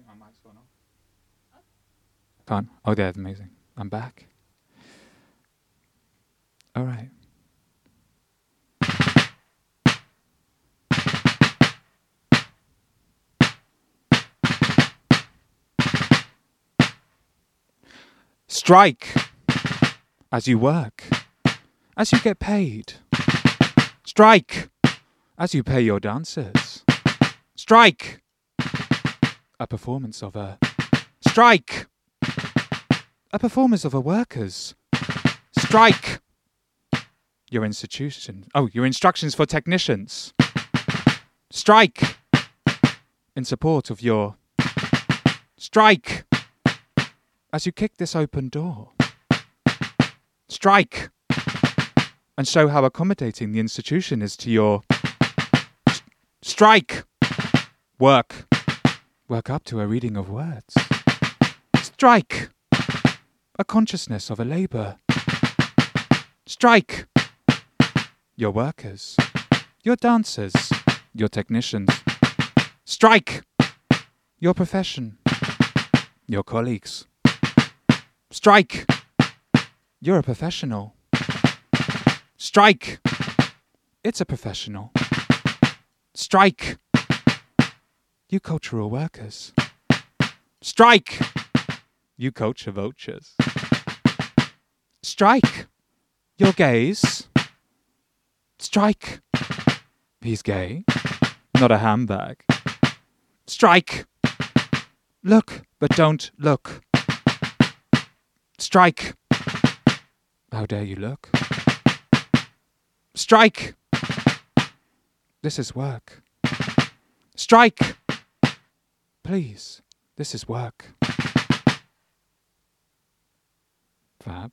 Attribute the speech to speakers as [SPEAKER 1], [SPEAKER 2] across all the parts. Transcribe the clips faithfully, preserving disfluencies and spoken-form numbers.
[SPEAKER 1] My mic's gone off. Can't. Oh, that's amazing. I'm back. All right. Strike as you work, as you get paid. Strike as you pay your dancers. Strike a performance of a strike a performance of a workers. Strike your institution. Oh, your instructions for technicians. Strike in support of your strike as you kick this open door. Strike and show how accommodating the institution is to your st- strike. Work. Work up to a reading of words. Strike a consciousness of a labour. Strike your workers, your dancers, your technicians. Strike your profession, your colleagues. Strike, you're a professional. Strike, it's a professional. Strike, you cultural workers. Strike, you culture vultures. Strike, you're gays. Strike, he's gay, not a handbag. Strike, look, but don't look. Strike, how dare you look. Strike, this is work. Strike, please, this is work. Fab.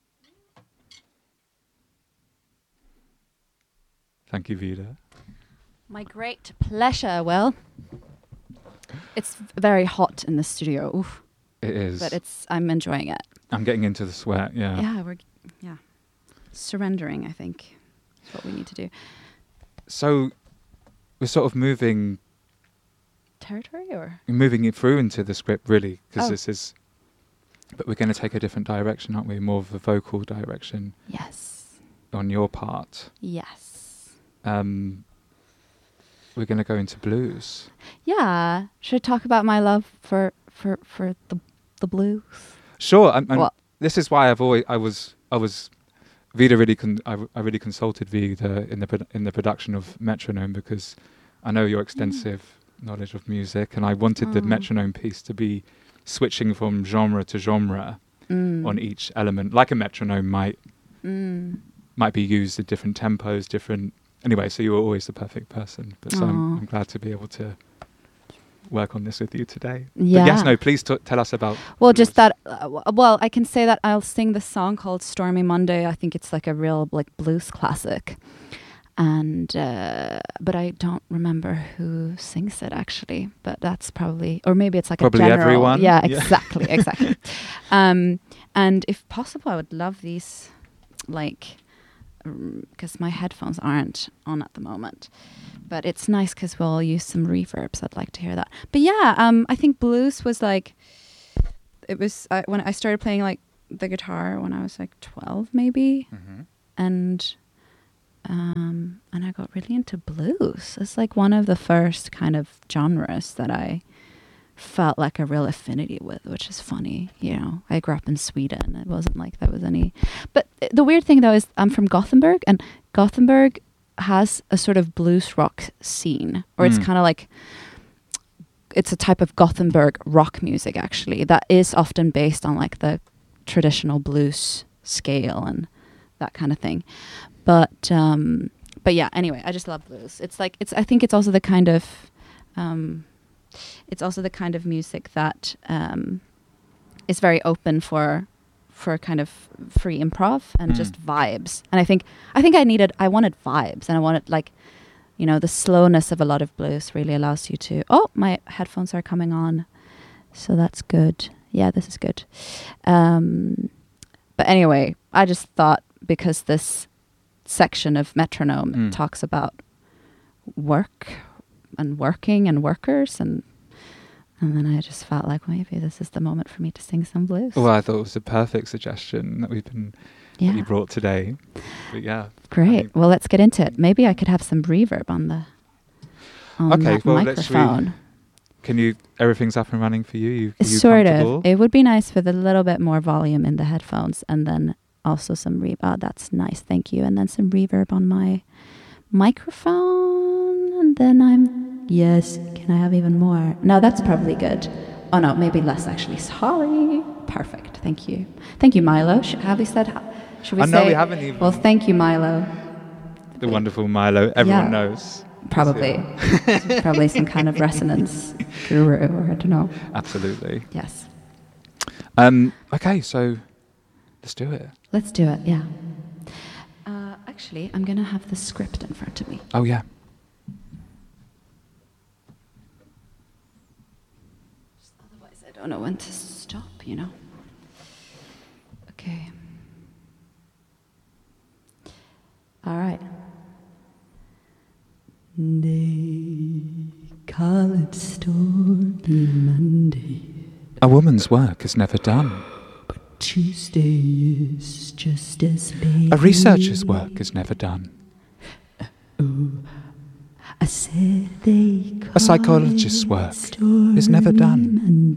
[SPEAKER 1] Thank you, Vida.
[SPEAKER 2] My great pleasure. Well, it's very hot in the studio. Oof.
[SPEAKER 1] It is.
[SPEAKER 2] But it's I'm enjoying it.
[SPEAKER 1] I'm getting into the sweat, yeah.
[SPEAKER 2] Yeah, we're yeah. Surrendering, I think, is what we need to do.
[SPEAKER 1] So we're sort of moving
[SPEAKER 2] Territory or
[SPEAKER 1] moving it through into the script, really, because
[SPEAKER 2] Oh.
[SPEAKER 1] this is but we're going to take a different direction, aren't we? More of a vocal direction
[SPEAKER 2] Yes.
[SPEAKER 1] on your part.
[SPEAKER 2] Yes.
[SPEAKER 1] Um, we're going to go into blues.
[SPEAKER 2] Yeah. Should I talk about my love for for for the the blues?
[SPEAKER 1] Sure. I'm, I'm,
[SPEAKER 2] Well-
[SPEAKER 1] this is why I've always I was I was Vida really con- I, I really consulted Vida in the pro- in the production of Metronome, because I know your extensive knowledge of music, and I wanted the
[SPEAKER 2] Mm.
[SPEAKER 1] metronome piece to be switching from genre to genre
[SPEAKER 2] Mm.
[SPEAKER 1] on each element, like a metronome might
[SPEAKER 2] Mm.
[SPEAKER 1] might be used at different tempos, different. Anyway, so you were always the perfect person. But so I'm,
[SPEAKER 2] Aw.
[SPEAKER 1] I'm glad to be able to work on this with you today.
[SPEAKER 2] Yeah.
[SPEAKER 1] But yes, no, please t- tell us about.
[SPEAKER 2] Well, just
[SPEAKER 1] blues.
[SPEAKER 2] that. Uh, w- well, I can say that I'll sing this song called "Stormy Monday." I think it's like a real like blues classic, and uh, but I don't remember who sings it actually. But that's probably, or maybe it's like
[SPEAKER 1] Probably
[SPEAKER 2] a general.
[SPEAKER 1] everyone.
[SPEAKER 2] Yeah,
[SPEAKER 1] Yeah.
[SPEAKER 2] exactly, exactly. Um, and if possible, I would love these, like, because my headphones aren't on at the moment. But it's nice because we'll use some reverbs. I'd like to hear that. But yeah, um, I think blues was like, it was uh, when I started playing like the guitar when I was like twelve maybe.
[SPEAKER 1] Mhm.
[SPEAKER 2] And um, and I got really into blues. It's like one of the first kind of genres that I felt like a real affinity with, which is funny. You know, I grew up in Sweden. It wasn't like there was any. But the weird thing though is I'm from Gothenburg, and Gothenburg has a sort of blues rock scene, or it's
[SPEAKER 1] Mm.
[SPEAKER 2] kind of like it's a type of Gothenburg rock music actually that is often based on like the traditional blues scale and that kind of thing. But um, but yeah, anyway, I just love blues. It's like it's I think it's also the kind of um, it's also the kind of music that um, is very open for for kind of free improv and
[SPEAKER 1] Mm.
[SPEAKER 2] just vibes. And I think I think I needed I wanted vibes, and I wanted like, you know, the slowness of a lot of blues really allows you to. Oh, my headphones are coming on, so that's good. Yeah, this is good. Um, but anyway, I just thought because this section of Metronome
[SPEAKER 1] Mm.
[SPEAKER 2] talks about work and working and workers, and And then I just felt like, well, maybe this is the moment for me to sing some blues.
[SPEAKER 1] Well, I thought it was a perfect suggestion that we've been
[SPEAKER 2] yeah.
[SPEAKER 1] that you brought today. But yeah.
[SPEAKER 2] Great.
[SPEAKER 1] I,
[SPEAKER 2] well, let's get into it. Maybe I could have some reverb on the on
[SPEAKER 1] okay,
[SPEAKER 2] that
[SPEAKER 1] well, let's
[SPEAKER 2] microphone.
[SPEAKER 1] re- Can you? Everything's up and running for you. you, you
[SPEAKER 2] sort
[SPEAKER 1] comfortable?
[SPEAKER 2] of. It would be nice with a little bit more volume in the headphones, and then also some reverb. Oh, that's nice. Thank you. And then some reverb on my microphone, and then I'm. Yes. Can I have even more? No, that's probably good. Oh no, maybe less actually. Sorry. Perfect. Thank you. Thank you, Milo. Sh- have we said? Should we
[SPEAKER 1] I
[SPEAKER 2] say?
[SPEAKER 1] know we haven't even.
[SPEAKER 2] Well, thank you, Milo.
[SPEAKER 1] The wonderful Milo. Everyone
[SPEAKER 2] Yeah.
[SPEAKER 1] knows.
[SPEAKER 2] Probably. Probably some kind of resonance guru, or I don't know.
[SPEAKER 1] Absolutely.
[SPEAKER 2] Yes.
[SPEAKER 1] Um. Okay, so let's do it.
[SPEAKER 2] Let's do it, yeah. Uh, actually, I'm going to have the script in front of me.
[SPEAKER 1] Oh yeah.
[SPEAKER 2] Otherwise, I don't know when to stop, you know. Okay. All right. They call it stormy Monday.
[SPEAKER 1] A woman's work is never done.
[SPEAKER 2] Tuesday is just as big.
[SPEAKER 1] A researcher's work is never done.
[SPEAKER 2] Oh, I said they call
[SPEAKER 1] A psychologist's work
[SPEAKER 2] it
[SPEAKER 1] is never done.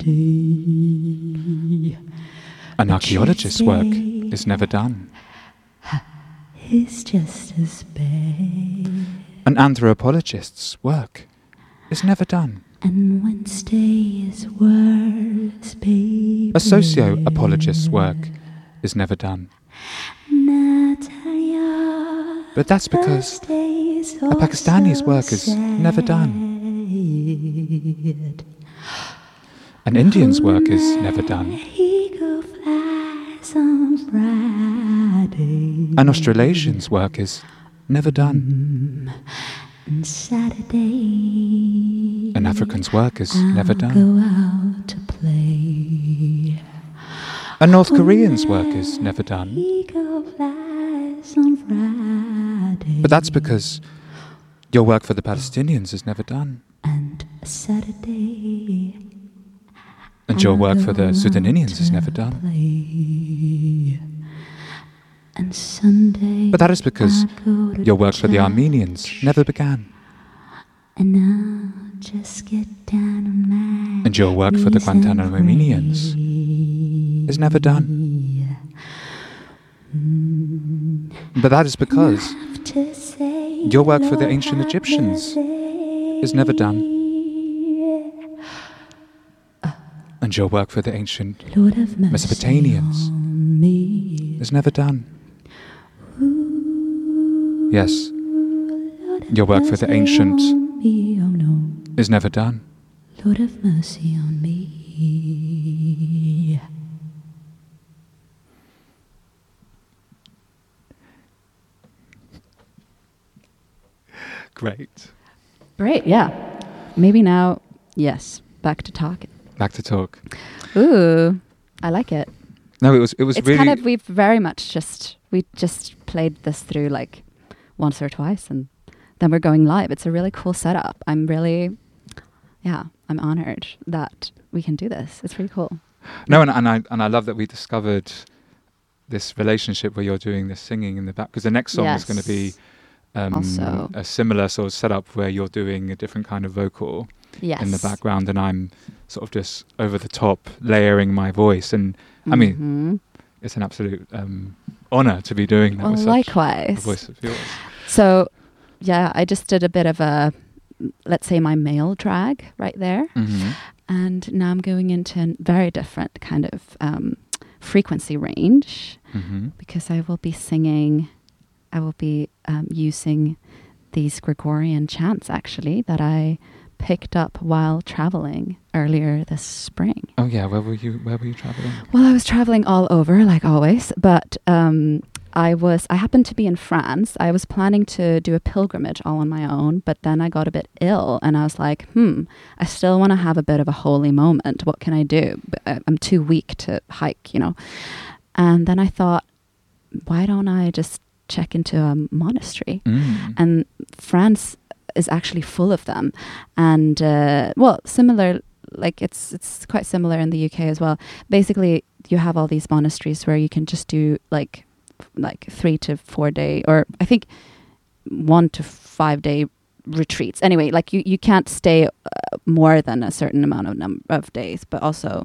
[SPEAKER 2] Monday.
[SPEAKER 1] An archaeologist's work is never done.
[SPEAKER 2] It's just as bad.
[SPEAKER 1] An anthropologist's work is never done.
[SPEAKER 2] And Wednesday is worse, baby.
[SPEAKER 1] A socio-apologist's work is never done.
[SPEAKER 2] Natalia,
[SPEAKER 1] But that's because a Pakistani's work is never done. An Indian's work is never done. An Australasian's work is never done.
[SPEAKER 2] And Saturday,
[SPEAKER 1] An African's work is never
[SPEAKER 2] I'll
[SPEAKER 1] done.
[SPEAKER 2] go out to play.
[SPEAKER 1] A North Korean's work is never done.
[SPEAKER 2] Eagle flies on Friday.
[SPEAKER 1] But that's because your work for the Palestinians is never done.
[SPEAKER 2] And Saturday,
[SPEAKER 1] And your
[SPEAKER 2] I'll
[SPEAKER 1] work for
[SPEAKER 2] go
[SPEAKER 1] the Sudaninians is
[SPEAKER 2] out
[SPEAKER 1] never
[SPEAKER 2] to
[SPEAKER 1] done.
[SPEAKER 2] play. And Sunday,
[SPEAKER 1] But that is because
[SPEAKER 2] I'll go to
[SPEAKER 1] your work for the
[SPEAKER 2] church.
[SPEAKER 1] Armenians never began.
[SPEAKER 2] And I'll just get down on my
[SPEAKER 1] And your work for the
[SPEAKER 2] knees and
[SPEAKER 1] Guantanamonians
[SPEAKER 2] pray.
[SPEAKER 1] is never done.
[SPEAKER 2] Mm.
[SPEAKER 1] But that is because
[SPEAKER 2] Have to say,
[SPEAKER 1] your work for the
[SPEAKER 2] Lord,
[SPEAKER 1] ancient
[SPEAKER 2] have
[SPEAKER 1] Egyptians
[SPEAKER 2] mercy.
[SPEAKER 1] is never done. And your work for the ancient
[SPEAKER 2] Lord, have mercy
[SPEAKER 1] Mesopotamians
[SPEAKER 2] on me.
[SPEAKER 1] is never done.
[SPEAKER 2] Ooh,
[SPEAKER 1] Yes,
[SPEAKER 2] Lord, have
[SPEAKER 1] your work for the
[SPEAKER 2] mercy
[SPEAKER 1] ancient
[SPEAKER 2] on me. Oh no,
[SPEAKER 1] is never done.
[SPEAKER 2] Lord, have mercy on me.
[SPEAKER 1] Great.
[SPEAKER 2] Great, yeah. Maybe now, yes, back to talking.
[SPEAKER 1] Back to talk.
[SPEAKER 2] Ooh, I like it.
[SPEAKER 1] No, it was it was
[SPEAKER 2] It's
[SPEAKER 1] really
[SPEAKER 2] kind of, we've very much just, we just played this through like once or twice and then we're going live. It's a really cool setup. I'm really, yeah, I'm honored that we can do this. It's pretty cool.
[SPEAKER 1] no, and, and I and I love that we discovered this relationship where you're doing the singing in the back, because the next song is going to be
[SPEAKER 2] Yes.
[SPEAKER 1] um,
[SPEAKER 2] Also.
[SPEAKER 1] a similar sort of setup where you're doing a different kind of vocal
[SPEAKER 2] Yes.
[SPEAKER 1] in the background, and I'm sort of just over the top layering my voice. And I mean,
[SPEAKER 2] Mhm.
[SPEAKER 1] it's an absolute um, honor to be doing that
[SPEAKER 2] Well,
[SPEAKER 1] with such a
[SPEAKER 2] likewise.
[SPEAKER 1] voice of yours.
[SPEAKER 2] So, yeah, I just did a bit of a, let's say, my male drag right there.
[SPEAKER 1] Mm-hmm.
[SPEAKER 2] And now I'm going into a very different kind of um, frequency range
[SPEAKER 1] Mm-hmm.
[SPEAKER 2] because I will be singing, I will be um, using these Gregorian chants actually that I picked up while traveling earlier this spring.
[SPEAKER 1] Oh yeah, where were you? Where were you traveling?
[SPEAKER 2] Well, I was traveling all over, like always, but um, I was, I happened to be in France. I was planning to do a pilgrimage all on my own, but then I got a bit ill and I was like, hmm, I still want to have a bit of a holy moment. What can I do? But I- I'm too weak to hike, you know? And then I thought, why don't I just check into a monastery?
[SPEAKER 1] Mm.
[SPEAKER 2] And France is actually full of them. And, uh, well, similar like it's it's quite similar in the U K as well. Basically, you have all these monasteries where you can just do like f- like three to four day, or I think one to five day retreats. Anyway, like you you can't stay uh, more than a certain amount of number of days, but also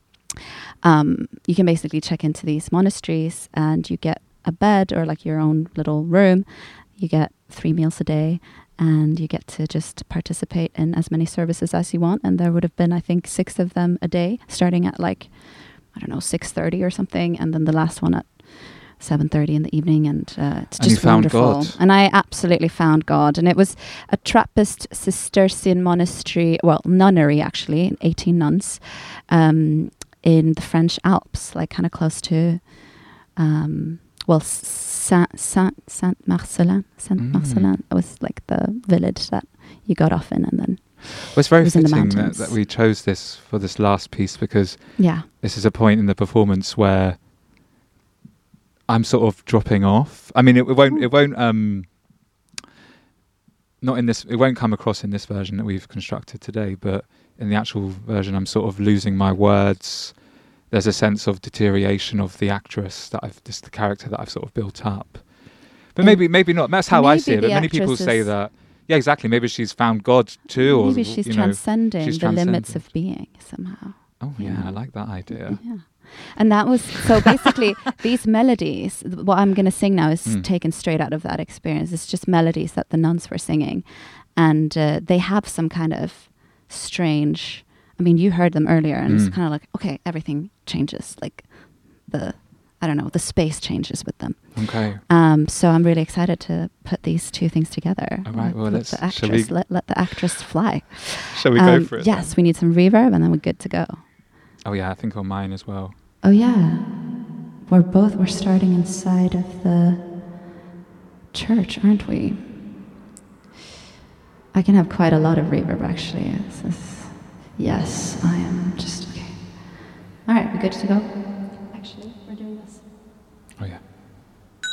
[SPEAKER 2] um, you can basically check into these monasteries and you get a bed or like your own little room. You get three meals a day, and you get to just participate in as many services as you want. And there would have been, I think, six of them a day, starting at like, I don't know, six thirty or something, and then the last one at seven thirty in the evening. And uh, it's
[SPEAKER 1] And you
[SPEAKER 2] just
[SPEAKER 1] found
[SPEAKER 2] wonderful.
[SPEAKER 1] God.
[SPEAKER 2] And I absolutely found God. And it was a Trappist Cistercian monastery, well, nunnery actually, eighteen nuns, um, in the French Alps, like kind of close to, um, well, Saint Saint Saint Marcelin. Saint
[SPEAKER 1] Mm.
[SPEAKER 2] Marcelin was like the village that you got off in, and then
[SPEAKER 1] Well, it's very
[SPEAKER 2] It was in the
[SPEAKER 1] fitting that,
[SPEAKER 2] mountains.
[SPEAKER 1] that we chose this for this last piece, because
[SPEAKER 2] yeah,
[SPEAKER 1] this is a point in the performance where I'm sort of dropping off. I mean, it, it won't. It won't. Um, not in this. It won't come across in this version that we've constructed today. But in the actual version, I'm sort of losing my words. There's a sense of deterioration of the actress that I've, just the character that I've sort of built up. But
[SPEAKER 2] And
[SPEAKER 1] maybe, maybe not. That's how I
[SPEAKER 2] maybe
[SPEAKER 1] see it. But
[SPEAKER 2] the
[SPEAKER 1] many people
[SPEAKER 2] actress
[SPEAKER 1] say
[SPEAKER 2] is-
[SPEAKER 1] that. Yeah, exactly. Maybe she's found God too, or
[SPEAKER 2] maybe she's
[SPEAKER 1] you know.
[SPEAKER 2] transcending
[SPEAKER 1] she's
[SPEAKER 2] the limits
[SPEAKER 1] transcended.
[SPEAKER 2] of being somehow.
[SPEAKER 1] Oh yeah,
[SPEAKER 2] Yeah.
[SPEAKER 1] I like that idea.
[SPEAKER 2] Yeah. And that was, so basically these melodies, th- what I'm going to sing now is
[SPEAKER 1] Mm.
[SPEAKER 2] taken straight out of that experience. It's just melodies that the nuns were singing. And uh, they have some kind of strange, I mean, you heard them earlier, and it's
[SPEAKER 1] Mm.
[SPEAKER 2] kind of like, okay, everything changes. Like the, I don't know, the space changes with them.
[SPEAKER 1] Okay.
[SPEAKER 2] Um, so I'm really excited to put these two things together.
[SPEAKER 1] All right,
[SPEAKER 2] Let-
[SPEAKER 1] well,
[SPEAKER 2] let
[SPEAKER 1] let's-
[SPEAKER 2] the
[SPEAKER 1] shall
[SPEAKER 2] actress,
[SPEAKER 1] we-
[SPEAKER 2] let, let the actress fly.
[SPEAKER 1] Shall we
[SPEAKER 2] Um,
[SPEAKER 1] go for it?
[SPEAKER 2] Yes,
[SPEAKER 1] then?
[SPEAKER 2] we need some reverb, and then we're good to go.
[SPEAKER 1] Oh yeah, I think on mine as well.
[SPEAKER 2] Oh yeah, we're both, we're starting inside of the church, aren't we? I can have quite a lot of reverb actually. This is, yes, I am just, okay. All right, we good to go?